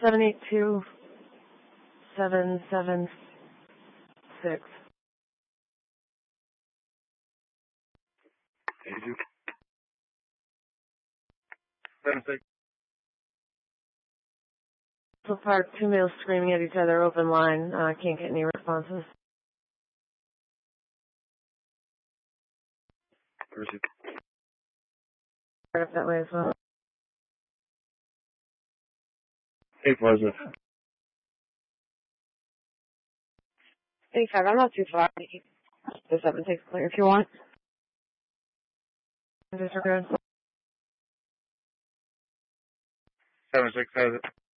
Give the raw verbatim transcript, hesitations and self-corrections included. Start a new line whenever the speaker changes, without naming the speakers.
seven eight two, seven seven six.
eighty-two. seven six.
So far, two males screaming at each other, open line. I uh, can't get any responses.
Received.
Right up that way as well.
eight positive.
eighty-five, I'm not too far. The seven takes clear if you want. Disregard.
seven six has it.